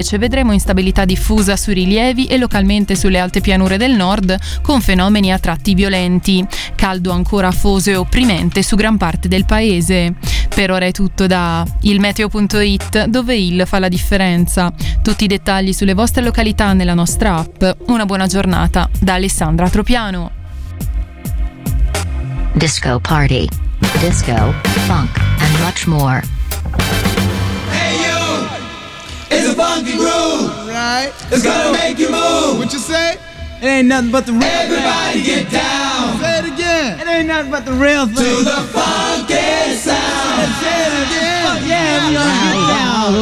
invece vedremo instabilità diffusa sui rilievi e localmente sulle alte pianure del nord, con fenomeni a tratti violenti. Caldo ancora afoso e opprimente su gran parte del paese. Per ora è tutto da ilmeteo.it, dove il fa la differenza. Tutti i dettagli sulle vostre località nella nostra app. Una buona giornata da Alessandra Tropiano. Disco party, disco, funk, and much more. Hey you, it's a funky groove, Right? it's gonna make you move. What you say? It ain't nothing but the real Everybody get down Say it again. thing. It ain't nothing but the real thing. to the funky sound. Say it again. Oh, yeah, we gonna get down.